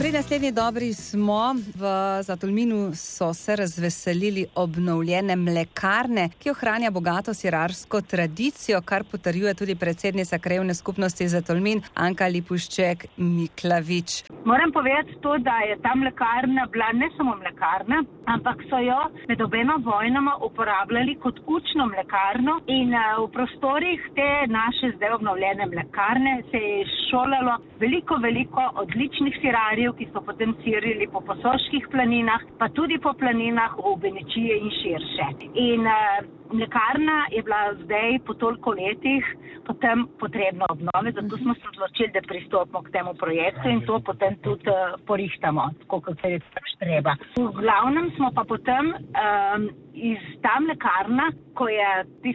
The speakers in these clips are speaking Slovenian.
Pri naslednji dobri smo. V Zatolminu so se razveselili obnovljene mlekarne, ki ohranja bogato sirarsko tradicijo, kar potrjuje tudi predsednica Krajevne skupnosti Zatolmin Anka Lipušček-Miklavič. Moram povedati to, da je ta mlekarna bila ne samo mlekarna, ampak so jo med obema vojnama uporabljali kot učno mlekarno in v prostorih te naše zdaj obnovljene mlekarne se je šolalo veliko odličnih sirarjev, ki so potem sirili po Posoških planinah, pa tudi po planinah v Benečije in širše. In mlekarna je bila zdaj po toliko letih potem potrebna obnove, zato smo se odločili, da pristopimo k temu projektu in to potem tudi porihtamo, tako kot se je treba. V glavnem smo pa potem iz ta mlekarna, ko je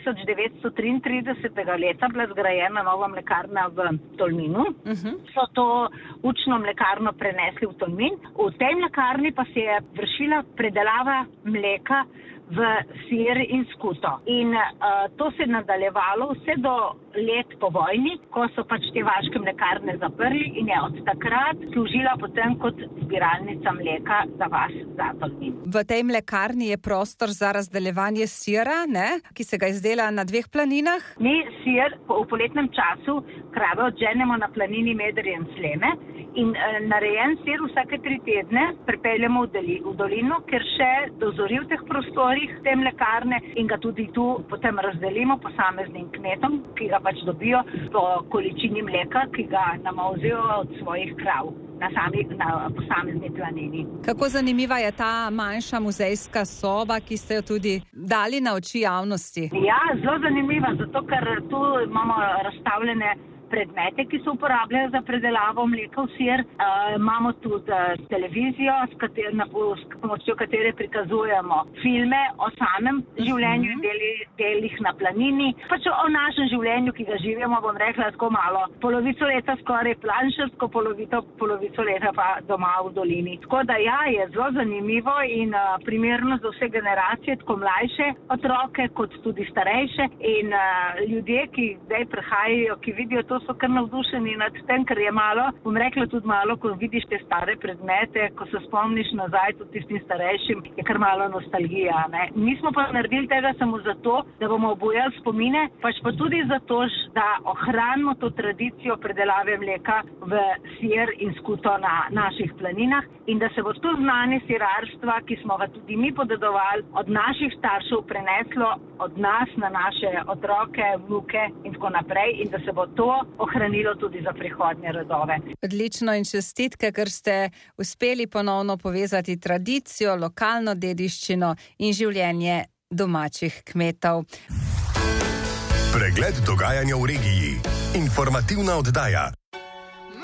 1933. leta bila zgrajena nova mlekarna v Tolminu, so to učno mlekarno prenesli v Tolmin. V tej mlekarni pa se je vršila predelava mleka v sir in skuto. In to se je nadaljevalo vse do let po vojni, ko so pač te vaške mlekarne zaprli in je od takrat služila potem kot zbiralnica mleka za vas Zatolmin. V tej mlekarni je prostor za razdeljevanje sira, ki se ga izdela na 2 planinah? Mi sir v poletnem času krave odženemo na planini Medrije in Sleme in narejen sir vsake 3 tedne pripeljemo v dolino, ker še dozori v teh prostorih te mlekarne in ga tudi tu potem razdelimo posameznim kmetom, ki ga pač dobijo po količini mleka, ki ga namazijo od svojih krav na posamezni planini. Kako zanimiva je ta manjša muzejska soba, ki ste jo tudi dali na oči javnosti? Ja, zelo zanimiva, zato ker tu imamo razstavljene predmete, ki se uporabljajo za predelavo mleka v sir. Imamo tudi televizijo, s pomočjo katere prikazujemo filme o samem življenju in delih na planini. Pač o našem življenju, ki ga živimo, bom rekla, tako malo. Polovico leta skoraj planšarsko, polovico leta pa doma v dolini. Tako da ja, je zelo zanimivo in primerno za vse generacije, tako mlajše otroke, kot tudi starejše. In ljudje, ki zdaj prihajajo, ki vidijo to, so kar navdušeni nad tem, ker je malo, bom rekla tudi malo, ko vidiš te stare predmete, ko se spomniš nazaj tudi tistim starejšim, je kar malo nostalgija. Mi smo pa naredili tega samo zato, da bomo obujali spomine, pač pa tudi zato, da ohranimo to tradicijo predelave mleka v sir in skuto na naših planinah in da se bo to znanje sirarstva, ki smo ga tudi mi podedovali, od naših staršev preneslo od nas na naše otroke, vnuke in tako naprej in da se bo to ohranilo tudi za prihodnje rodove. Odlično in čestitke, ker ste uspeli ponovno povezati tradicijo, lokalno dediščino in življenje domačih kmetov. Pregled dogajanja v regiji. Informativna oddaja.